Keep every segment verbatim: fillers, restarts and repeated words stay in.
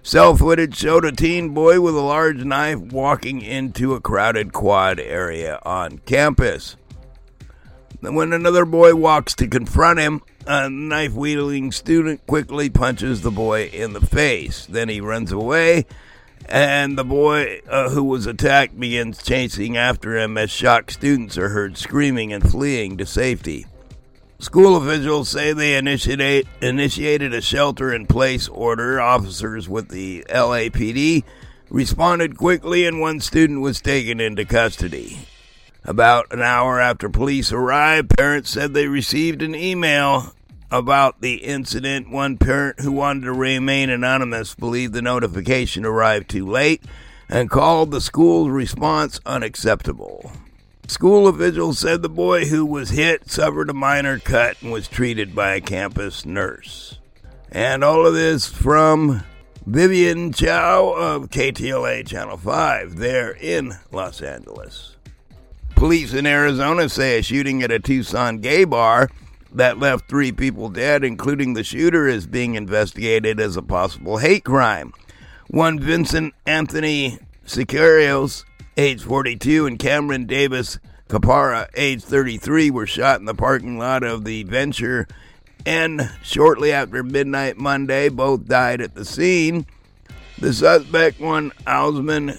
Cell footage showed a teen boy with a large knife walking into a crowded quad area on campus. When another boy walks to confront him, a knife-wielding student quickly punches the boy in the face. Then he runs away, and the boy uh, who was attacked begins chasing after him as shocked students are heard screaming and fleeing to safety. School officials say they initiate, initiated a shelter-in-place order. Officers with the L A P D responded quickly, and one student was taken into custody. About an hour after police arrived, parents said they received an email about the incident. One parent who wanted to remain anonymous believed the notification arrived too late and called the school's response unacceptable. School officials said the boy who was hit suffered a minor cut and was treated by a campus nurse. And all of this from Vivian Chow of K T L A Channel five there in Los Angeles. Police in Arizona say a shooting at a Tucson gay bar that left three people dead, including the shooter, is being investigated as a possible hate crime. One Vincent Anthony Sicarios, age forty-two, and Cameron Davis Capara, age thirty-three, were shot in the parking lot of the Venture Inn shortly after midnight Monday. Both died at the scene. The suspect, one Osman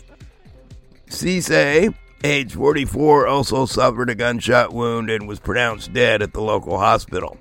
Cisse, age forty-four, also suffered a gunshot wound and was pronounced dead at the local hospital.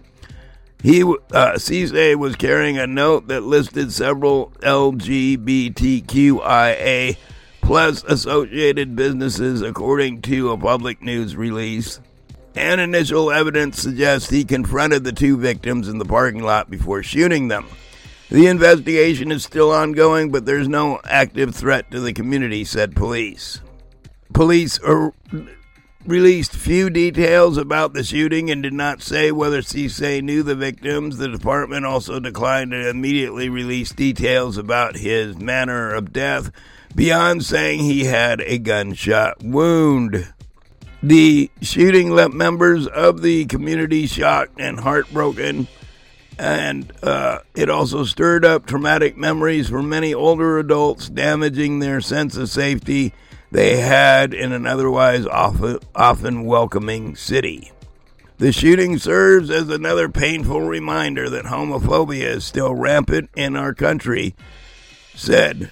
He, uh, Cisse was carrying a note that listed several L G B T Q I A plus associated businesses, according to a public news release. And initial evidence suggests he confronted the two victims in the parking lot before shooting them. The investigation is still ongoing, but there's no active threat to the community, said police. Police are, released few details about the shooting and did not say whether Cisse knew the victims. The department also declined to immediately release details about his manner of death, beyond saying he had a gunshot wound. The shooting left members of the community shocked and heartbroken, and uh, it also stirred up traumatic memories for many older adults, damaging their sense of safety they had in an otherwise often, often welcoming city. The shooting serves as another painful reminder that homophobia is still rampant in our country, said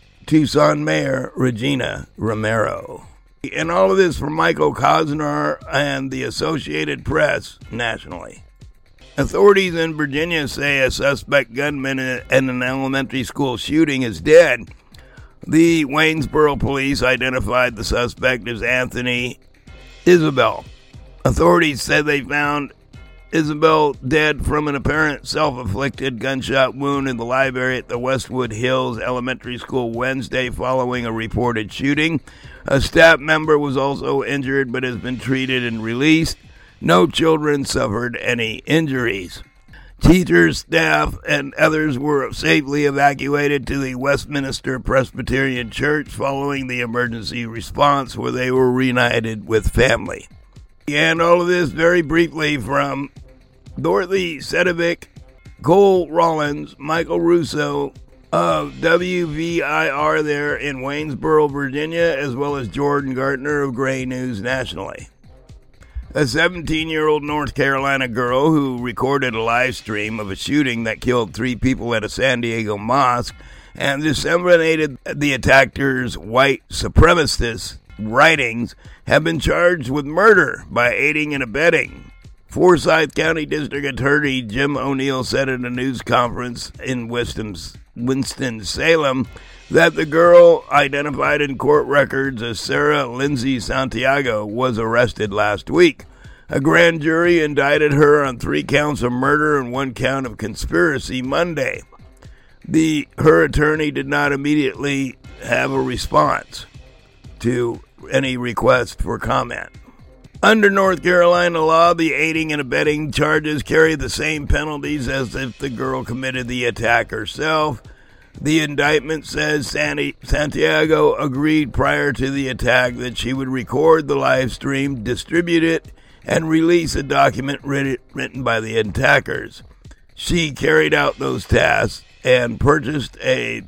Tucson Mayor Regina Romero. And all of this from Michael Cosner and the Associated Press nationally. Authorities in Virginia say a suspect gunman in an elementary school shooting is dead. The Waynesboro police identified the suspect as Anthony Isabel. Authorities said they found Isabel dead from an apparent self-inflicted gunshot wound in the library at the Westwood Hills Elementary School Wednesday following a reported shooting. A staff member was also injured but has been treated and released. No children suffered any injuries. Teachers, staff, and others were safely evacuated to the Westminster Presbyterian Church following the emergency response, where they were reunited with family. And all of this very briefly from Dorothy Sedovic, Cole Rollins, Michael Russo of W V I R there in Waynesboro, Virginia, as well as Jordan Gartner of Gray News nationally. A seventeen-year-old North Carolina girl who recorded a live stream of a shooting that killed three people at a San Diego mosque and disseminated the attackers' white supremacist writings have been charged with murder by aiding and abetting. Forsyth County District Attorney Jim O'Neill said at a news conference in Winston-Salem that the girl, identified in court records as Sarah Lindsay Santiago, was arrested last week. A grand jury indicted her on three counts of murder and one count of conspiracy Monday. The her attorney did not immediately have a response to any request for comment. Under North Carolina law, the aiding and abetting charges carry the same penalties as if the girl committed the attack herself. The indictment says Santi- Santiago agreed prior to the attack that she would record the live stream, distribute it, and release a document writ- written by the attackers. She carried out those tasks and purchased a